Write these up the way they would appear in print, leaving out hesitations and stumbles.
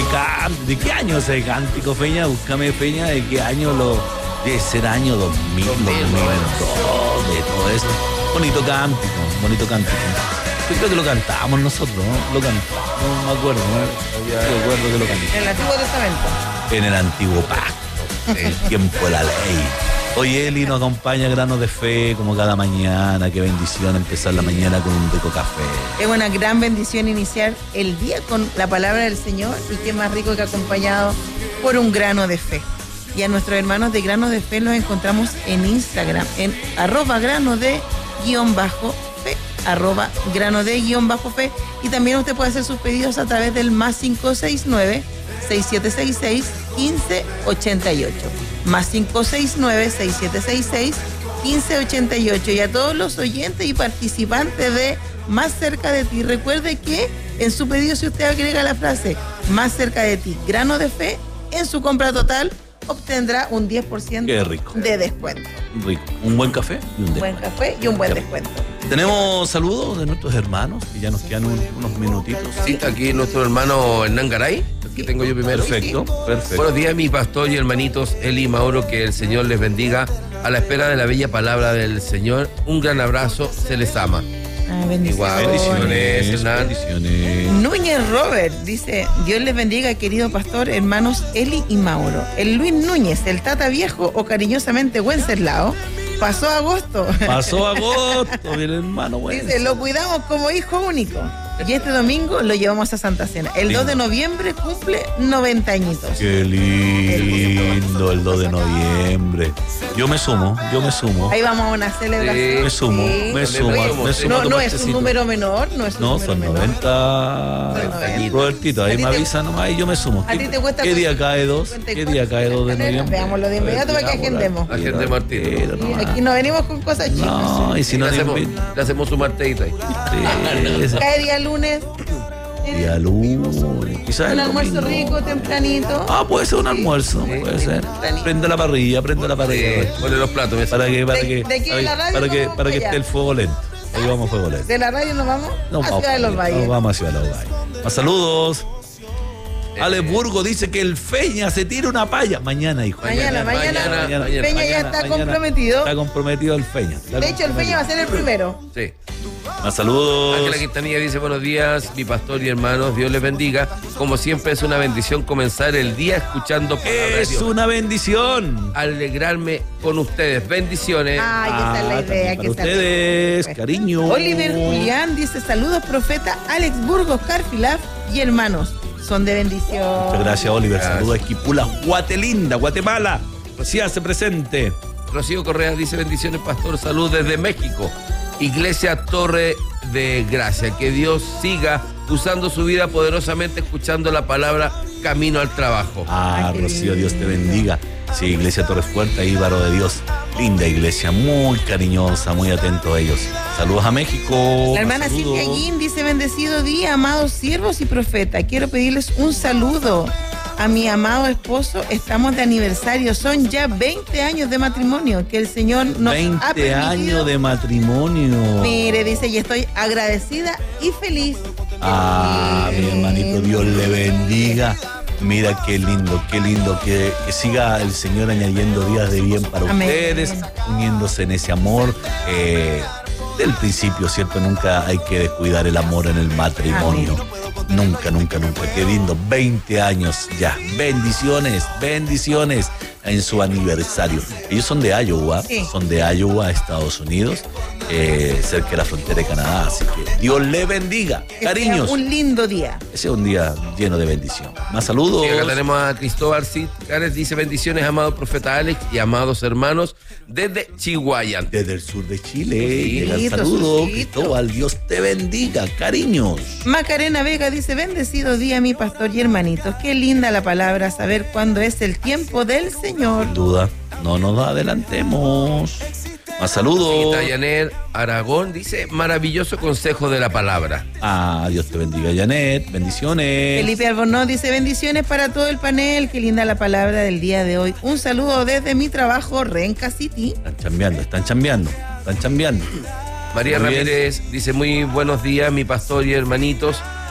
¿De qué año es ese cántico, Feña? Búscame, Feña, ¿de qué año debe ser año 2000, 2002, de todo eso? Bonito cántico. Yo creo que lo cantábamos nosotros, ¿no? Lo cantamos, no me acuerdo, ¿no? Yo recuerdo que lo cantamos. En el Antiguo Testamento. En el Antiguo Pacto, el tiempo de la ley. Hoy Eli nos acompaña Granos de Fe, como cada mañana. Qué bendición empezar la mañana con un rico café. Es una gran bendición iniciar el día con la palabra del Señor, y qué más rico que acompañado por un grano de fe. Y a nuestros hermanos de Granos de Fe los encontramos en Instagram, en @granode_fe, @granode_fe, y también usted puede hacer sus pedidos a través del +569-6766-1588. +569-6766-1588. Y a todos los oyentes y participantes de Más Cerca de Ti, recuerde que en su pedido, si usted agrega la frase Más Cerca de Ti, grano de fe, en su compra total obtendrá un 10% Qué rico. de descuento. Rico. Un buen café y un Buen café y un buen descuento. Tenemos saludos de nuestros hermanos, que ya nos quedan unos minutitos. Sí, aquí nuestro hermano Hernán Garay, que tengo yo primero. Perfecto. Buenos días, mi pastor y hermanitos Eli y Mauro, que el Señor les bendiga. A la espera de la bella palabra del Señor, un gran abrazo, se les ama. Bendiciones. Bendiciones, Hernán. Bendiciones. Núñez Robert dice: Dios les bendiga, querido pastor, hermanos Eli y Mauro. El Luis Núñez, el Tata Viejo o cariñosamente Wenceslao, pasó agosto. Pasó agosto, mi hermano. Bueno. Dice: lo cuidamos como hijo único. Y este domingo lo llevamos a Santa Cena. El 2 de noviembre cumple 90 añitos. Qué lindo el 2 de noviembre. Yo me sumo. Ahí vamos a una celebración. Me sumo. No es un número menor, No, son 90. Robertito, ahí me avisa nomás y yo me sumo. ¿A ti te cuesta? ¿Qué día cae 2? ¿Qué día cae 2 de noviembre? Veámoslo de inmediato para que agendemos. Agende Martín. Y aquí no venimos con cosas chicas. No, y si no Le hacemos su marteito ahí. Cae día lunes. Día lunes. Quizás Un el almuerzo domingo. rico, tempranito. Puede ser un almuerzo, puede ser. Prende la parrilla. Pone los platos. Para que allá. esté el fuego lento. Ahí vamos fuego lento. De la radio nos vamos a Ciudad de los Valles. Vamos a Ciudad de los Valles. Más saludos. Alex Burgo dice que el Feña se tira una palla. Mañana, hijo. Mañana. Peña ya está comprometido. Está comprometido el Feña. De hecho, el Peña va a ser el primero. Sí. Más saludos. Ángela Quintanilla dice: buenos días, mi pastor y hermanos, Dios les bendiga. Como siempre es una bendición comenzar el día escuchando palabra de Es Dios. una bendición. Alegrarme con ustedes. Bendiciones. Ay, esa es la idea. Para ustedes, cariño. Oliver Julián dice: saludos, profeta Alex Burgos, Carfilaf y hermanos. Son de bendición. Muchas gracias, Oliver. Gracias. Saludos a Esquipula, Guatelinda, Guatemala. Sí, hace presente. Rocío Correa dice: bendiciones, pastor, salud desde México. Iglesia Torre de Gracia. Que Dios siga usando su vida poderosamente, escuchando la palabra camino al trabajo. Ay, qué Rocío, lindo. Dios te bendiga. Sí, Iglesia Torres Fuerte, ahí, Varo de Dios. Linda iglesia, muy cariñosa, muy atento a ellos. Saludos a México. La hermana Saludos. Silvia Guín dice: bendecido día, amados siervos y profeta. Quiero pedirles un saludo a mi amado esposo. Estamos de aniversario. Son ya 20 años de matrimonio que el Señor nos 20 ha permitido. años de matrimonio. Mire, dice: y estoy agradecida y feliz. Mi hermanito, Dios le bendiga. Mira qué lindo que siga el Señor añadiendo días de bien para Amén. ustedes, uniéndose en ese amor. Del principio, ¿cierto? Nunca hay que descuidar el amor en el matrimonio. Nunca. Qué lindo. 20 años ya. Bendiciones en su aniversario. Ellos son de Iowa, Sí. son de Iowa, Estados Unidos, cerca de la frontera de Canadá. Así que Dios le bendiga. Que sea Cariños. un lindo día. Ese es un día lleno de bendición. Más saludos. Y acá tenemos a Cristóbal Cárez, dice: bendiciones, amado profeta Alex y amados hermanos desde Chihuahua. Desde el sur de Chile. Sí, Llega el Susito, saludo. Susito. Cristóbal, Dios te bendiga. Cariños. Macarena Vega dice: bendecido día, mi pastor y hermanitos. Qué linda la palabra, saber cuándo es el tiempo del Señor. Sin duda, no nos adelantemos. Más saludos. Y Janet Aragón dice: maravilloso consejo de la palabra. Dios te bendiga, Janet. Bendiciones. Felipe Albornoz dice: bendiciones para todo el panel. Qué linda la palabra del día de hoy. Un saludo desde mi trabajo, Renca City. Están chambeando. María Muy bien. Ramírez dice: muy buenos días, mi pastor y hermanitos.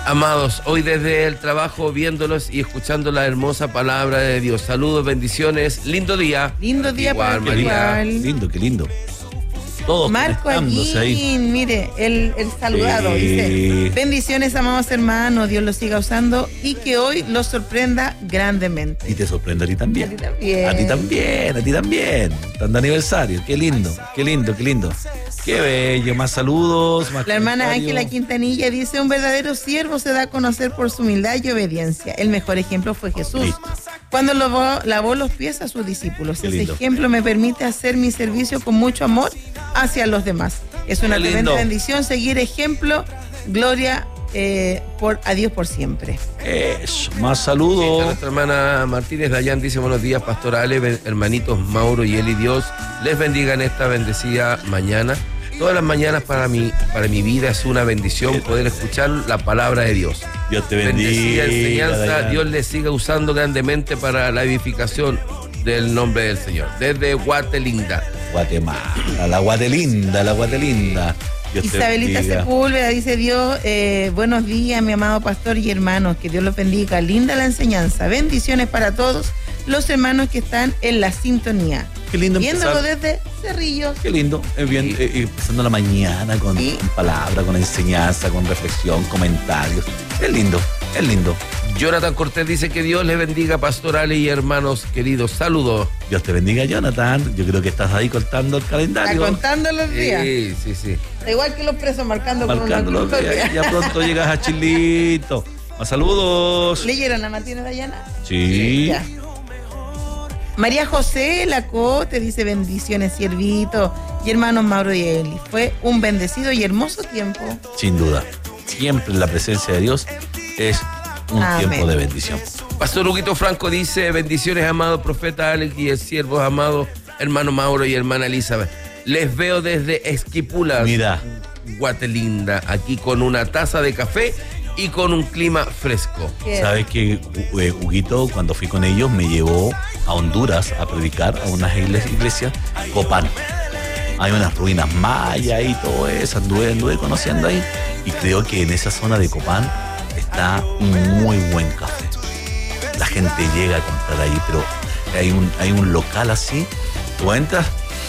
Amados, hoy desde el trabajo viéndolos y escuchando la hermosa palabra de Dios. Saludos, bendiciones, lindo día. Lindo día Igual, para ti, María. igual. Lindo, qué lindo. Todos Marco conectándose ahí. Aguín, mire, el saludado, Sí. dice: bendiciones, amados hermanos, Dios los siga usando y que hoy los sorprenda grandemente. Y te sorprende a ti también. A ti también. A ti también, a ti también. Están de aniversario. Qué lindo, qué lindo, qué lindo. Qué bello. Más saludos, más La hermana comentarios. Ángela Quintanilla dice: un verdadero siervo se da a conocer por su humildad y obediencia. El mejor ejemplo fue Jesús, Listo. cuando lavó los pies a sus discípulos. Qué Ese lindo. ejemplo me permite hacer mi servicio con mucho amor hacia los demás. Es una Qué lindo. tremenda bendición seguir ejemplo. Gloria a Dios por siempre. Eso, más Sí, saludos. nuestra hermana Martínez Dayan dice: buenos días, Pastor Ale, hermanitos Mauro y Eli. Dios les bendiga en esta bendecida mañana. Todas las mañanas para mi vida es una bendición poder escuchar la palabra de Dios. Dios te bendiga. Bendecida enseñanza, Dayan. Dios les siga usando grandemente para la edificación del nombre del Señor. Desde Guatelinda. Guatemala, la Guatelinda, la Guatelinda. Dios te Isabelita bendiga. Sepúlveda dice: Dios, buenos días, mi amado pastor y hermanos, que Dios los bendiga. Linda la enseñanza. Bendiciones para todos los hermanos que están en la sintonía. Qué lindo Viéndolo empezar. desde Cerrillos. Qué lindo, es bien, empezando la mañana con, Sí. con palabra, con enseñanza, con reflexión, comentarios. Es lindo, es lindo. Jonathan Cortés dice: que Dios les bendiga, Pastor Ale y hermanos queridos. Saludos. Dios te bendiga, Jonathan. Yo creo que estás ahí cortando el Está calendario. contando los días. Sí. Da igual que los presos marcando, Marcando con los una días. Ya pronto llegas a Chilito. Más saludos. ¿Leyeron a Martínez Dayana? Sí. Ya. María José Lacote dice: bendiciones, siervito y hermanos Mauro y Eli. Fue un bendecido y hermoso tiempo. Sin duda. Siempre la presencia de Dios es un Amén. tiempo de bendición. Pastor Huguito Franco dice: bendiciones, amado profeta Alex y el siervo amado hermano Mauro y hermana Elizabeth. Les veo desde Esquipulas, Mira. Guatelinda, aquí con una taza de café y con un clima fresco. ¿Qué? Sabes que Huguito, cuando fui con ellos, me llevó a Honduras a predicar a unas iglesias, Copán. Hay unas ruinas mayas y todo eso, anduve conociendo ahí. Y creo que en esa zona de Copán está un muy buen café. La gente llega a comprar ahí, pero hay un local así, tú entras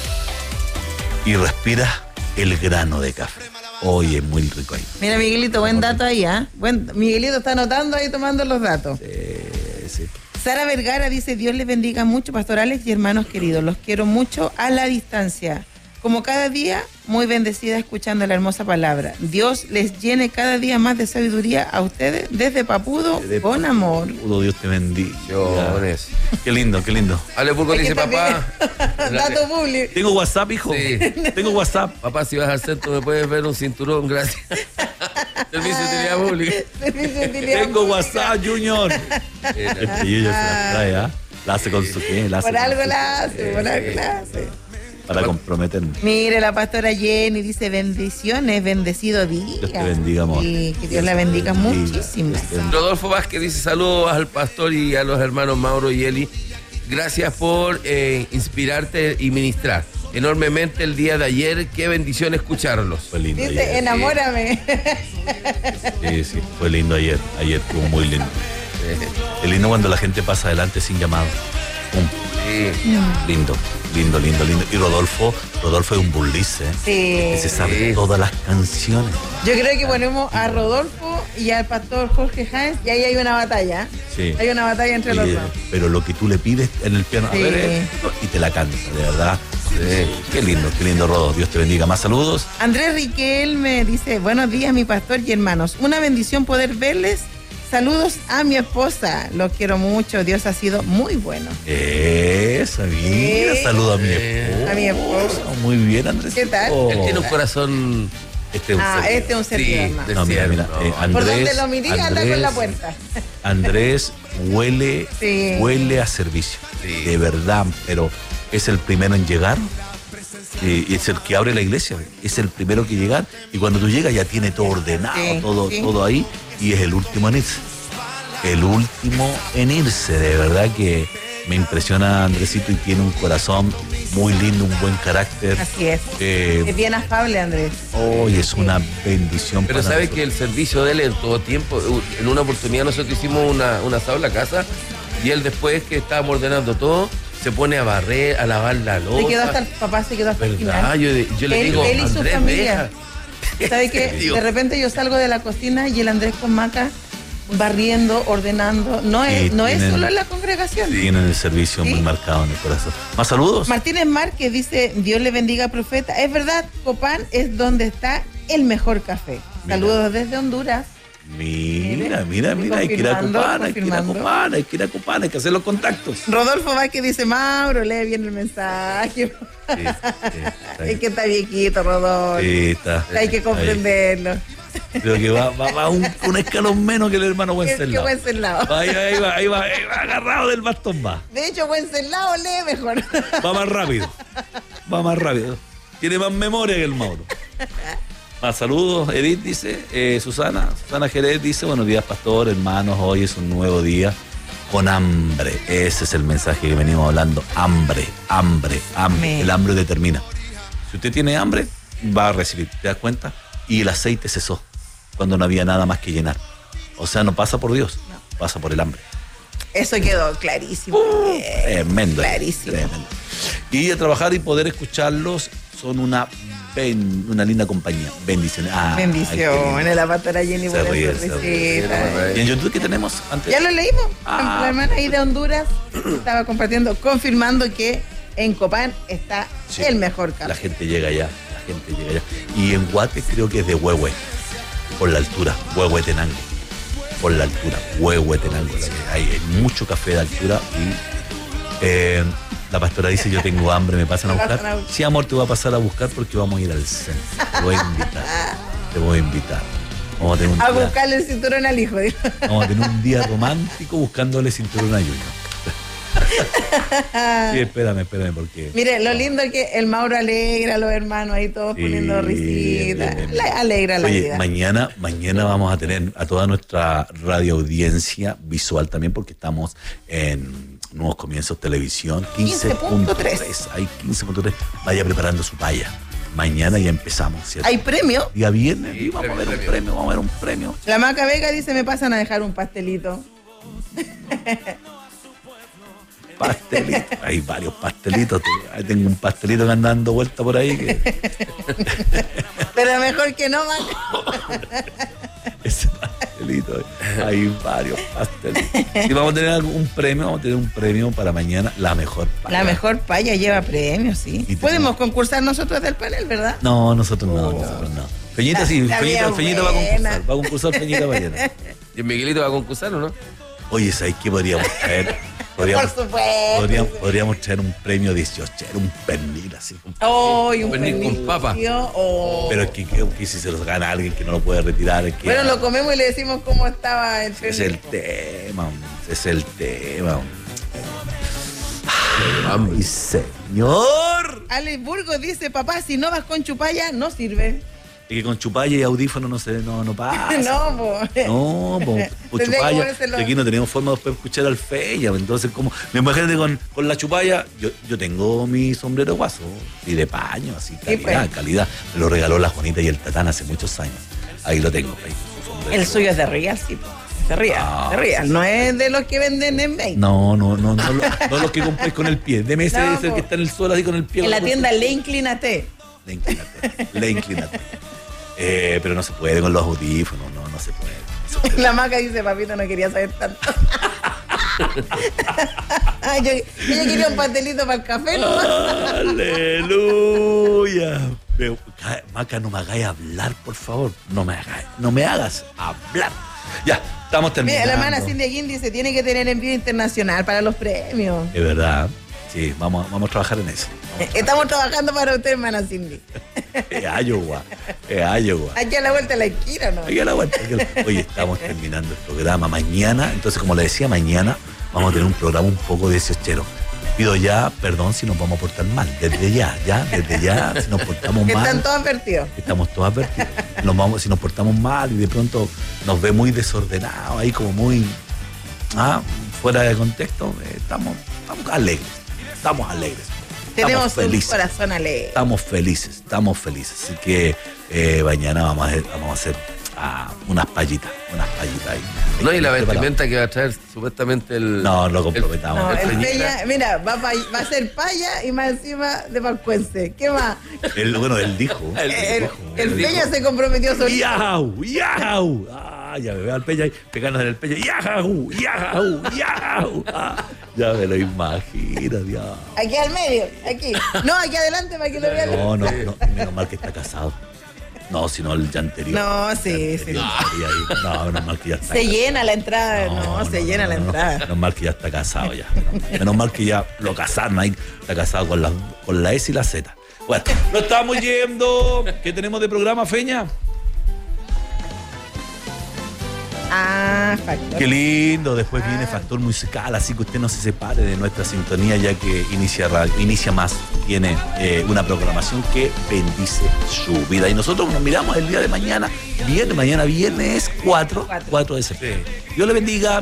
y respiras el grano de café. Oye, es muy rico ahí. Mira, Miguelito, buen dato ahí, ¿ah? Miguelito está anotando ahí, tomando los datos. Sí. Sara Vergara dice: Dios les bendiga mucho, Pastor Alex y hermanos queridos. Los quiero mucho a la distancia. Como cada día, muy bendecida escuchando la hermosa palabra. Dios les llene cada día más de sabiduría a ustedes desde Papudo, con amor. Dios te bendiga. Bendiciones. Qué lindo, qué lindo. Ale Burgo Es que dice: papá. Dato público. Tengo WhatsApp, hijo. Sí. Tengo WhatsApp. Papá, si vas al centro me puedes ver un cinturón, gracias. Servicio de utilidad pública. Servicio de utilidad Tengo pública. WhatsApp, Junior. Y ella se la trae, ¿ah? La hace con su qué, la hace Por con algo su- la hace, por algo la hace. Para comprometerme. Mire, la pastora Jenny dice: bendiciones, bendecido día. Dios te bendiga, amor. Sí, que Dios la bendiga muchísimo. Dios te bendiga. Rodolfo Vázquez dice: saludos al pastor y a los hermanos Mauro y Eli. Gracias por inspirarte y ministrar enormemente el día de ayer. Qué bendición escucharlos. Fue lindo Dice: ayer. enamórame. Sí, fue lindo ayer. Ayer estuvo muy lindo. Es lindo cuando la gente pasa adelante sin llamado. Pum. Sí. Lindo. Y Rodolfo es un bullice, ¿eh? Sí. Que se sabe Sí. todas las canciones. Yo creo que ponemos a Rodolfo y al pastor Jorge Hines y ahí hay una batalla. Sí. Hay una batalla entre los Y, dos. pero lo que tú le pides en el piano, Sí. a ver esto, y te la canta, de verdad. Qué lindo, Rodo. Dios te bendiga. Más saludos. Andrés Riquel me dice: buenos días, mi pastor y hermanos. Una bendición poder verles. Saludos a mi esposa. Los quiero mucho. Dios ha sido muy bueno. Esa, mira, saluda a mi esposa. A mi esposa. Muy bien, Andrés. ¿Qué tal? Oh, Él tiene un corazón. este es un servidor. Este es un servidor Sí, más. de- No, mira, Andrés. Por donde lo miré anda con la puerta. Andrés huele, Sí. huele a servicio. Sí. De verdad, pero es el primero en llegar. Y es el que abre la iglesia. Es el primero que llegar. Y cuando tú llegas ya tiene todo ordenado, Sí, sí. todo ahí. Y es el último en irse. El último en irse. De verdad que Me impresiona Andresito y tiene un corazón muy lindo, un buen carácter. Así es. Es bien afable, Andrés. Hoy es una bendición. Pero para sabe nosotros. que el servicio de él en todo tiempo, en una oportunidad nosotros hicimos un asado en la casa y él después que estábamos ordenando todo, se pone a barrer, a lavar la loza. Papá se quedó hasta el ¿Verdad? final. Yo le digo, él y su Andrés, familia. deja. ¿Sabe qué? Digo, De repente yo salgo de la cocina y el Andrés con Maca barriendo, ordenando. No es solo en la congregación. Tienen el servicio ¿Sí? muy marcado en el corazón. ¿Más saludos? Martínez Márquez dice, Dios le bendiga, profeta. Es verdad, Copán es donde está el mejor café. Saludos desde Honduras. Mira, hay que ir a Copán, hay que ir a Copán, hay que ir a Copán, hay que hacer los contactos. Rodolfo Vázquez dice, Mauro, lee bien el mensaje. Es que está viejito, Rodolfo. Sí, está. Hay que comprenderlo. Creo que va un escalón menos que el hermano Wenceslao. Que Wenceslao. Ahí va agarrado del bastón va. De hecho, Wenceslao lee mejor. Va más rápido. Tiene más memoria que el Mauro. Más saludos, Edith dice, Susana Jerez dice, buenos días pastor, hermanos, hoy es un nuevo día con hambre. Ese es el mensaje que venimos hablando, hambre. El hambre determina. Si usted tiene hambre, va a recibir, ¿te das cuenta? Y el aceite cesó cuando no había nada más que llenar. O sea, no pasa por Dios, pasa por el hambre. Eso quedó clarísimo. Tremendo. Clarísimo. Tremendo. Y a trabajar y poder escucharlos son una linda compañía. Bendiciones. Bendiciones, la pastora Jenny. Se ríe. ¿Y en YouTube qué tenemos antes? Ya lo leímos. La hermana ahí de Honduras estaba compartiendo, confirmando que en Copán está el mejor café. La gente llega allá. Y en Guate creo que es de Huehue, por la altura, Huehuetenango. Por la altura, Huehuetenango. Hay mucho café de altura y la pastora dice, yo tengo hambre, ¿me pasan a buscar? Sí, amor, te voy a pasar a buscar porque vamos a ir al centro. Te voy a invitar. Vamos a tener un a día, buscarle el cinturón al hijo. vamos a tener un día romántico buscándole cinturón a Junior. Sí, espérame, porque... Mire, lo lindo es que el Mauro alegra a los hermanos ahí todos poniendo risitas. Alegra la vida. Mañana vamos a tener a toda nuestra radio audiencia visual también, porque estamos en Nuevos Comienzos Televisión 15.3. Hay 15.3. Vaya preparando su paya. Mañana ya empezamos, ¿cierto? ¿Hay premio? Día viernes, sí, vamos a ver un premio. La Maca Vega dice, me pasan a dejar un pastelito. Pastelito, hay varios pastelitos. Ahí tengo un pastelito que anda dando vuelta por ahí. Pero mejor que no, Maca. Ese pastelito, hay varios pastelitos. Y vamos a tener un premio para mañana, la mejor paya. La mejor paya lleva premio, sí. Podemos concursar nosotros del panel, ¿verdad? No, nosotros no. Feñita sí, Feñita va a concursar Feñita mañana. ¿Y Miguelito va a concursar o no? Oye, ¿sabes qué podríamos traer? Por supuesto. Podríamos traer un premio 18, un pernil así. Un pernil con papa. Pero es que si se los gana alguien que no lo puede retirar. Bueno, lo comemos y le decimos cómo estaba el pernil. Es el tema. ¡Ay, señor! Alex Burgos dice, papá, si no vas con chupalla, no sirve. Y que con chupalla y audífono no pasa. No, pues chupalla. Aquí no tenemos forma de escuchar al Feña. Entonces, como me imagínate con la chupalla, yo tengo mi sombrero guaso y de paño, así, calidad. Me lo regaló la Juanita y el Tatán hace muchos años. Ahí lo tengo. El suyo es de Real, sí. De Real. No es de los que venden en Bay. No los que compréis con el pie. Deme ese que está en el suelo así con el pie. En la tienda Le Inclínate. Le inclínate. Pero no se puede con los audífonos, no se puede. La Maca dice, papito, no quería saber tanto. Ella quería un pastelito para el café, ¿no? ¡Aleluya! Maca, no me hagáis hablar, por favor. No me hagas hablar. Ya, estamos terminando. Mira, la hermana Cindy Aguín dice, tiene que tener envío internacional para los premios. Es verdad. Sí, vamos a trabajar en eso. Estamos trabajando para usted, hermana Cindy. Iowa. Aquí a la vuelta de la esquina, ¿no? Aquí a la vuelta. Oye, estamos terminando el programa. Mañana, entonces, como le decía, mañana vamos a tener un programa un poco 18. Pido ya perdón si nos vamos a portar mal. Desde ya, si nos portamos mal. Están todos advertidos. Estamos todos advertidos. Si nos portamos mal y de pronto nos ve muy desordenados, ahí como muy fuera de contexto, estamos estamos alegres. Tenemos Estamos felices. un corazón alegre. Estamos felices. Así que mañana vamos a hacer unas payitas ahí. No, y la vestimenta que va a traer supuestamente el... No, lo comprometamos. No, el Peñita. Peña, mira, va a ser paya y más encima de Palcuense. ¿Qué más? Él dijo. El Peña se comprometió solito. ¡Yau! ¡Yau! Ya me veo al Peña ahí pegándose en el pecho. ¡Yau! ¡Yau! ¡Yau! Ya me lo imagino, Dios. Aquí al medio, aquí. No, aquí adelante para que lo vean. No, menos mal que está casado. No, sino el ya anterior. No, sí. No, menos mal que ya está Se casado. llena la entrada, se llena la entrada. Menos mal que ya está casado ya. Menos mal que ya lo casaron ahí. Está casado con la S y la Z. Bueno, lo estamos yendo. ¿Qué tenemos de programa, Feña? Factor. Qué lindo, después viene Factor Musical, así que usted no se separe de nuestra sintonía ya que Inicia Más tiene una programación que bendice su vida. Y nosotros nos miramos el día de mañana, viernes 4 de septiembre. Dios le bendiga.